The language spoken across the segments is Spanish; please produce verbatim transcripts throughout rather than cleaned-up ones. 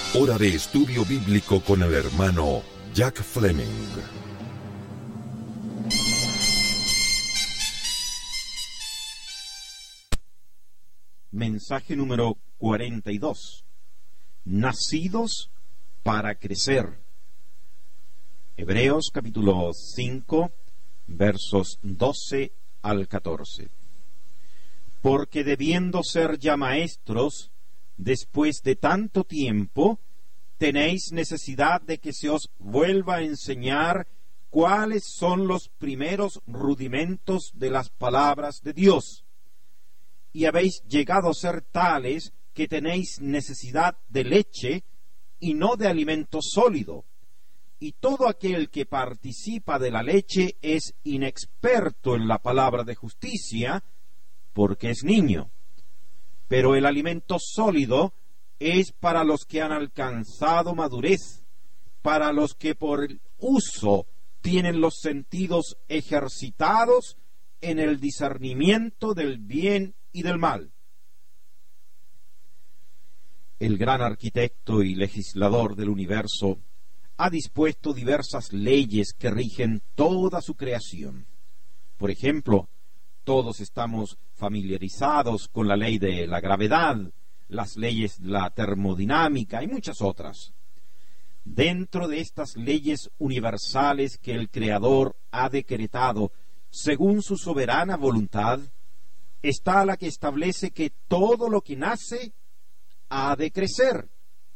Hora de estudio bíblico con el hermano Jack Fleming. Mensaje número cuarenta y dos. Nacidos para crecer. Hebreos capítulo cinco, versos doce al catorce. Porque debiendo ser ya maestros, después de tanto tiempo, tenéis necesidad de que se os vuelva a enseñar cuáles son los primeros rudimentos de las palabras de Dios. Y habéis llegado a ser tales que tenéis necesidad de leche y no de alimento sólido. Y todo aquel que participa de la leche es inexperto en la palabra de justicia, porque es niño. Pero el alimento sólido es para los que han alcanzado madurez, para los que por el uso tienen los sentidos ejercitados en el discernimiento del bien y del mal. El gran arquitecto y legislador del universo ha dispuesto diversas leyes que rigen toda su creación. Por ejemplo, todos estamos familiarizados con la ley de la gravedad, las leyes de la termodinámica y muchas otras. Dentro de estas leyes universales que el Creador ha decretado según su soberana voluntad, está la que establece que todo lo que nace ha de crecer.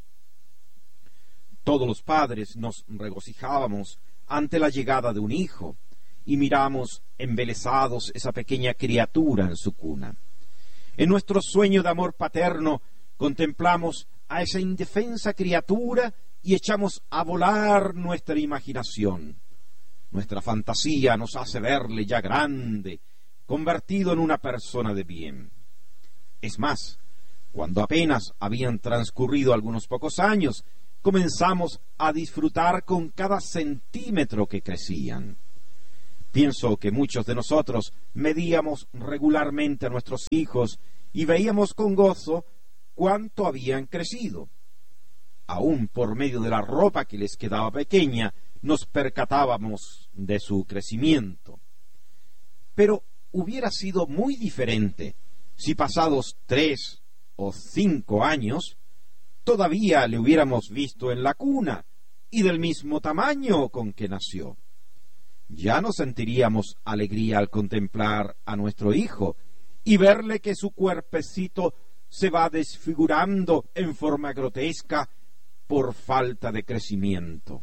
Todos los padres nos regocijábamos ante la llegada de un hijo y miramos embelesados esa pequeña criatura en su cuna. En nuestro sueño de amor paterno contemplamos a esa indefensa criatura y echamos a volar nuestra imaginación. Nuestra fantasía nos hace verle ya grande, convertido en una persona de bien. Es más, cuando apenas habían transcurrido algunos pocos años, comenzamos a disfrutar con cada centímetro que crecían. Pienso que muchos de nosotros medíamos regularmente a nuestros hijos y veíamos con gozo cuánto habían crecido. Aún por medio de la ropa que les quedaba pequeña, nos percatábamos de su crecimiento. Pero hubiera sido muy diferente si pasados tres o cinco años todavía le hubiéramos visto en la cuna y del mismo tamaño con que nació. Ya no sentiríamos alegría al contemplar a nuestro hijo y verle que su cuerpecito se va desfigurando en forma grotesca por falta de crecimiento.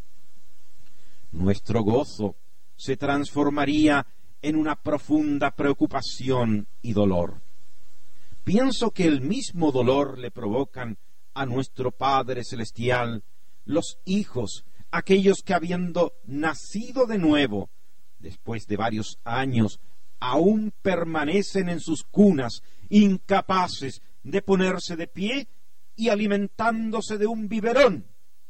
Nuestro gozo se transformaría en una profunda preocupación y dolor. Pienso que el mismo dolor le provocan a nuestro Padre Celestial los hijos, aquellos que habiendo nacido de nuevo, después de varios años, aún permanecen en sus cunas, incapaces de ponerse de pie y alimentándose de un biberón.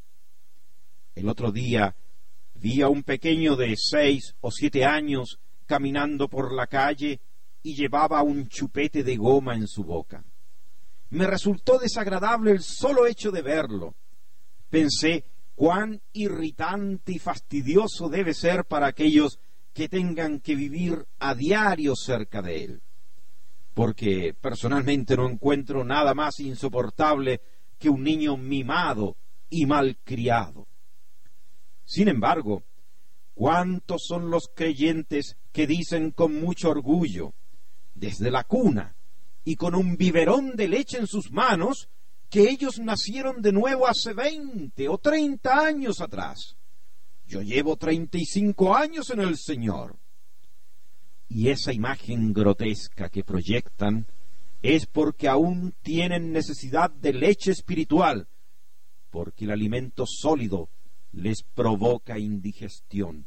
El otro día vi a un pequeño de seis o siete años caminando por la calle y llevaba un chupete de goma en su boca. Me resultó desagradable el solo hecho de verlo. Pensé cuán irritante y fastidioso debe ser para aquellos que tengan que vivir a diario cerca de él, porque personalmente no encuentro nada más insoportable que un niño mimado y malcriado. Sin embargo, ¿cuántos son los creyentes que dicen con mucho orgullo, desde la cuna y con un biberón de leche en sus manos, que ellos nacieron de nuevo hace veinte o treinta años atrás? Yo llevo treinta y cinco años en el Señor. Y esa imagen grotesca que proyectan es porque aún tienen necesidad de leche espiritual, porque el alimento sólido les provoca indigestión.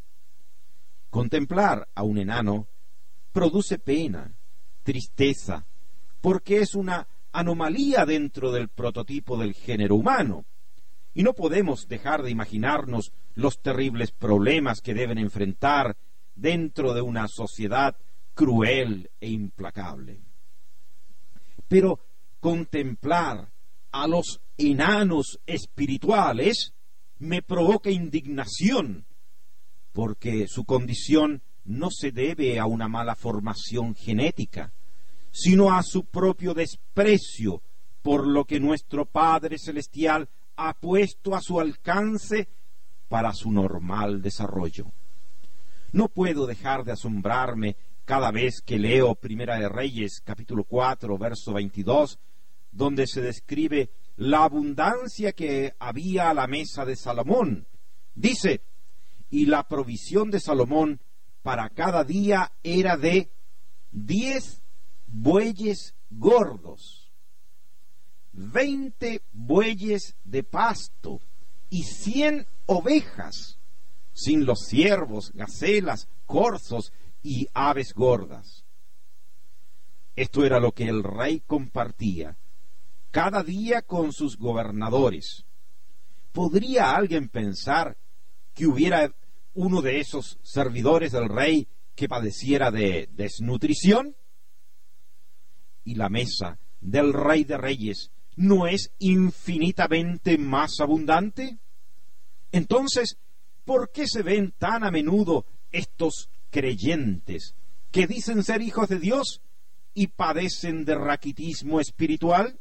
Contemplar a un enano produce pena, tristeza, porque es una anomalía dentro del prototipo del género humano, y no podemos dejar de imaginarnos los terribles problemas que deben enfrentar dentro de una sociedad cruel e implacable. Pero contemplar a los enanos espirituales me provoca indignación, porque su condición no se debe a una mala formación genética, sino a su propio desprecio por lo que nuestro Padre Celestial ha puesto a su alcance para su normal desarrollo. No puedo dejar de asombrarme cada vez que leo Primera de Reyes, capítulo cuatro, verso veintidós, donde se describe la abundancia que había a la mesa de Salomón. Dice: y la provisión de Salomón para cada día era de diez bueyes gordos, veinte bueyes de pasto y cien ovejas, sin los ciervos, gacelas, corzos y aves gordas. Esto era lo que el rey compartía cada día con sus gobernadores. ¿Podría alguien pensar que hubiera uno de esos servidores del rey que padeciera de desnutrición? ¿Y la mesa del Rey de Reyes no es infinitamente más abundante? Entonces, ¿por qué se ven tan a menudo estos creyentes que dicen ser hijos de Dios y padecen de raquitismo espiritual?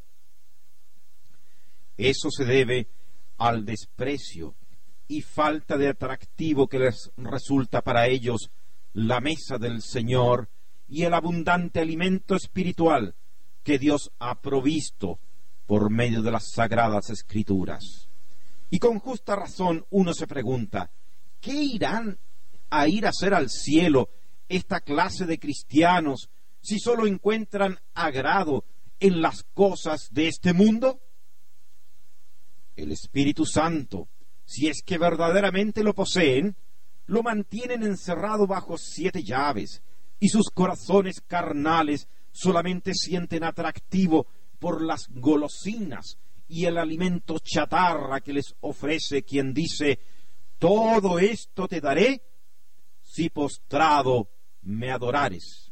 Eso se debe al desprecio y falta de atractivo que les resulta para ellos la mesa del Señor y el abundante alimento espiritual que Dios ha provisto por medio de las sagradas Escrituras. Y con justa razón uno se pregunta, ¿qué irán a ir a hacer al cielo esta clase de cristianos si solo encuentran agrado en las cosas de este mundo? El Espíritu Santo, si es que verdaderamente lo poseen, lo mantienen encerrado bajo siete llaves, y sus corazones carnales solamente sienten atractivo por las golosinas y el alimento chatarra que les ofrece quien dice: todo esto te daré si postrado me adorares.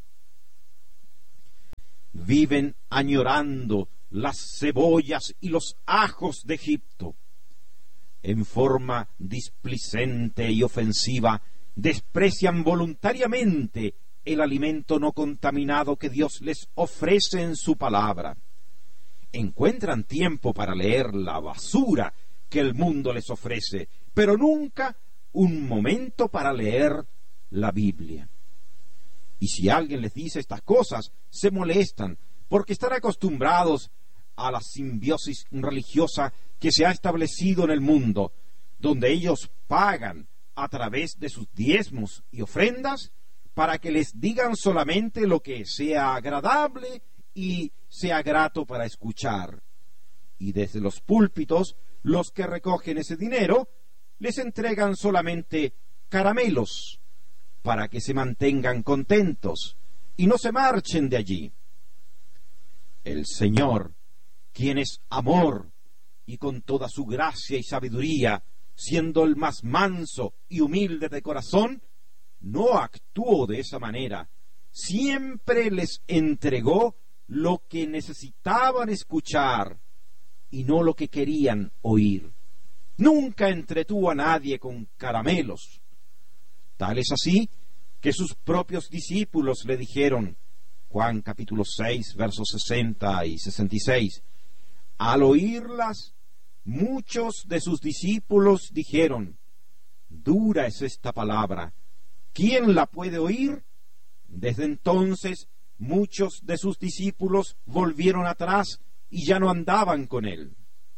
Viven añorando las cebollas y los ajos de Egipto. En forma displicente y ofensiva, desprecian voluntariamente el alimento no contaminado que Dios les ofrece en su palabra. Encuentran tiempo para leer la basura que el mundo les ofrece, pero nunca un momento para leer la Biblia. Y si alguien les dice estas cosas, se molestan, porque están acostumbrados a la simbiosis religiosa que se ha establecido en el mundo, donde ellos pagan a través de sus diezmos y ofrendas para que les digan solamente lo que sea agradable y sea grato para escuchar. Y desde los púlpitos, los que recogen ese dinero les entregan solamente caramelos para que se mantengan contentos y no se marchen de allí. El Señor, quien es amor, y con toda su gracia y sabiduría, siendo el más manso y humilde de corazón, no actuó de esa manera. Siempre les entregó lo que necesitaban escuchar y no lo que querían oír. Nunca entretuvo a nadie con caramelos. Tal es así que sus propios discípulos le dijeron, Juan capítulo seis, versos sesenta y sesenta y seis, al oírlas, muchos de sus discípulos dijeron, dura es esta palabra, ¿quién la puede oír? Desde entonces, muchos de sus discípulos volvieron atrás y ya no andaban con él.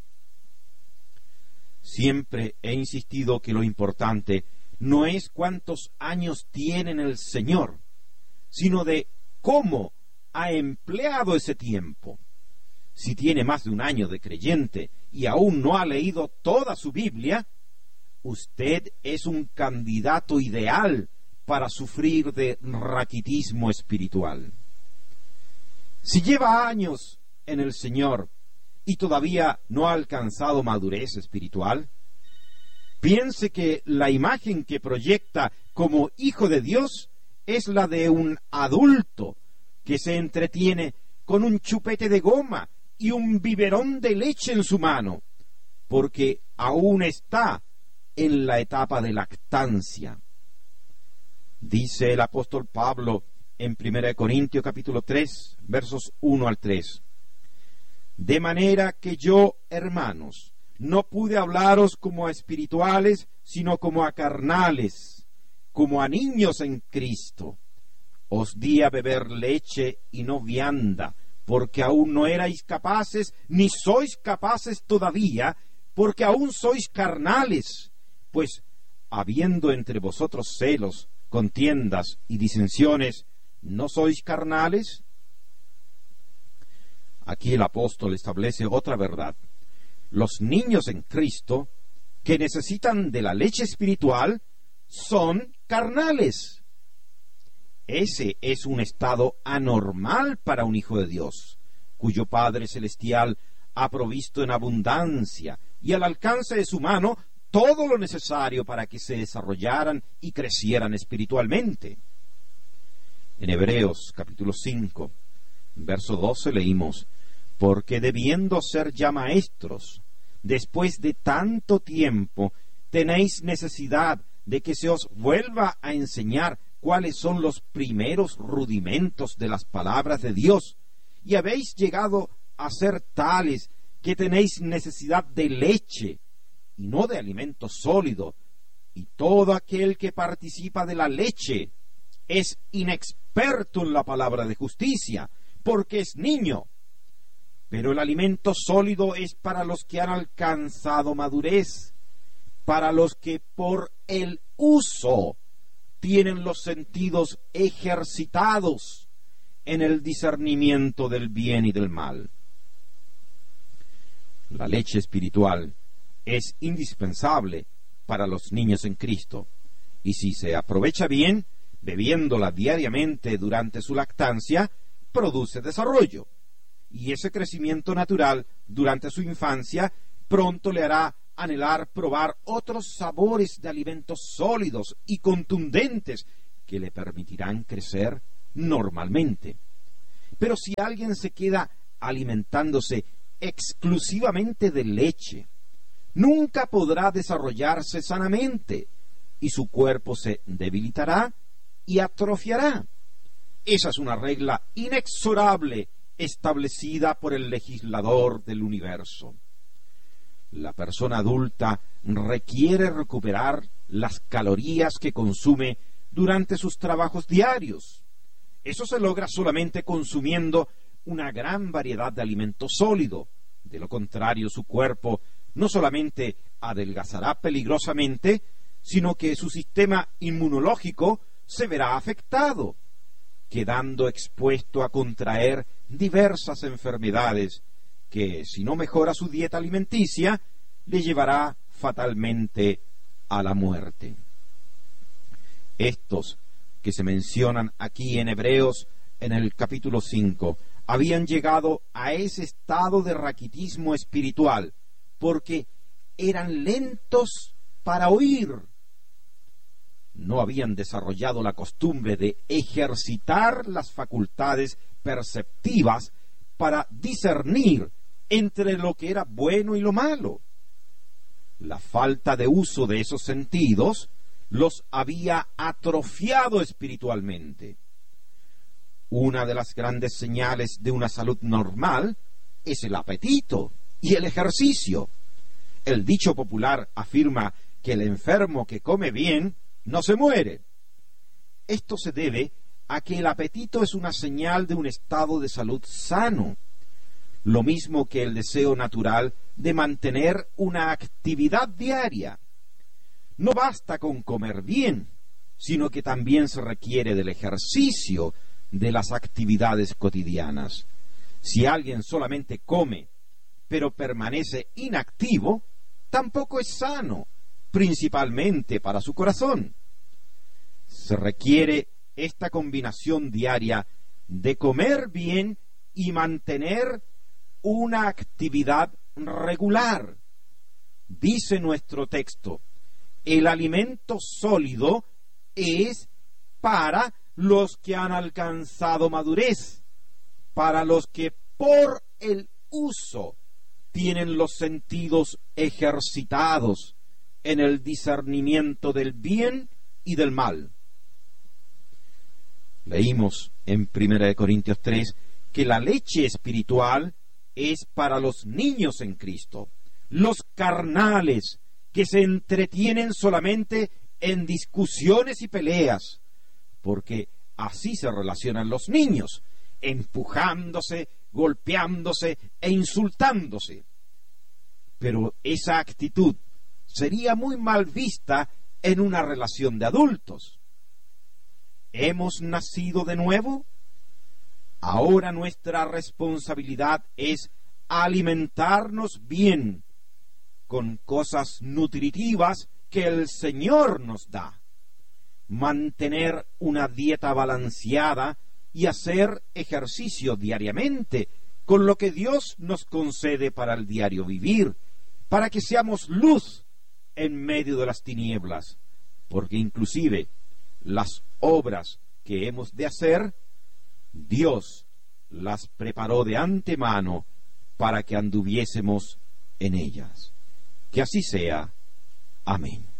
Siempre he insistido que lo importante no es cuántos años tiene el Señor, sino de cómo ha empleado ese tiempo. Si tiene más de un año de creyente y aún no ha leído toda su Biblia, usted es un candidato ideal para sufrir de raquitismo espiritual. Si lleva años en el Señor y todavía no ha alcanzado madurez espiritual, piense que la imagen que proyecta como hijo de Dios es la de un adulto que se entretiene con un chupete de goma y un biberón de leche en su mano, porque aún está en la etapa de lactancia. Dice el apóstol Pablo en primera de Corintios capítulo tres, versos uno al tres. De manera que yo, hermanos, no pude hablaros como a espirituales, sino como a carnales, como a niños en Cristo. Os di a beber leche y no vianda, porque aún no erais capaces, ni sois capaces todavía, porque aún sois carnales. Pues, habiendo entre vosotros celos, contiendas y disensiones, ¿no sois carnales? Aquí el apóstol establece otra verdad. Los niños en Cristo, que necesitan de la leche espiritual, son carnales. Ese es un estado anormal para un hijo de Dios, cuyo Padre Celestial ha provisto en abundancia y al alcance de su mano todo lo necesario para que se desarrollaran y crecieran espiritualmente. En Hebreos capítulo cinco, verso doce leímos: porque debiendo ser ya maestros, después de tanto tiempo, tenéis necesidad de que se os vuelva a enseñar cuáles son los primeros rudimentos de las palabras de Dios, y habéis llegado a ser tales que tenéis necesidad de leche, y no de alimento sólido, y todo aquel que participa de la leche es inexperto en la palabra de justicia, porque es niño. Pero el alimento sólido es para los que han alcanzado madurez, para los que por el uso tienen los sentidos ejercitados en el discernimiento del bien y del mal. La leche espiritual es indispensable para los niños en Cristo, y si se aprovecha bien, bebiéndola diariamente durante su lactancia, produce desarrollo, y ese crecimiento natural durante su infancia pronto le hará anhelar probar otros sabores de alimentos sólidos y contundentes que le permitirán crecer normalmente. Pero si alguien se queda alimentándose exclusivamente de leche, nunca podrá desarrollarse sanamente y su cuerpo se debilitará y atrofiará. Esa es una regla inexorable establecida por el legislador del universo. La persona adulta requiere recuperar las calorías que consume durante sus trabajos diarios. Eso se logra solamente consumiendo una gran variedad de alimento sólido. De lo contrario, su cuerpo no solamente adelgazará peligrosamente, sino que su sistema inmunológico se verá afectado, quedando expuesto a contraer diversas enfermedades que, si no mejora su dieta alimenticia, le llevará fatalmente a la muerte. Estos que se mencionan aquí en Hebreos, en el capítulo cinco, habían llegado a ese estado de raquitismo espiritual, porque eran lentos para oír. No habían desarrollado la costumbre de ejercitar las facultades perceptivas para discernir entre lo que era bueno y lo malo. La falta de uso de esos sentidos los había atrofiado espiritualmente. Una de las grandes señales de una salud normal es el apetito y el ejercicio. El dicho popular afirma que el enfermo que come bien no se muere. Esto se debe a que el apetito es una señal de un estado de salud sano, lo mismo que el deseo natural de mantener una actividad diaria. No basta con comer bien, sino que también se requiere del ejercicio de las actividades cotidianas. Si alguien solamente come, pero permanece inactivo, tampoco es sano, principalmente para su corazón. Se requiere esta combinación diaria de comer bien y mantener una actividad regular. Dice nuestro texto: el alimento sólido es para los que han alcanzado madurez, para los que por el uso tienen los sentidos ejercitados en el discernimiento del bien y del mal. Leímos en primera de Corintios tres que la leche espiritual es para los niños en Cristo, los carnales que se entretienen solamente en discusiones y peleas, porque así se relacionan los niños, empujándose, golpeándose e insultándose. Pero esa actitud sería muy mal vista en una relación de adultos. ¿Hemos nacido de nuevo? Ahora nuestra responsabilidad es alimentarnos bien con cosas nutritivas que el Señor nos da, mantener una dieta balanceada y hacer ejercicio diariamente con lo que Dios nos concede para el diario vivir, para que seamos luz en medio de las tinieblas, porque inclusive las obras que hemos de hacer, Dios las preparó de antemano para que anduviésemos en ellas. Que así sea. Amén.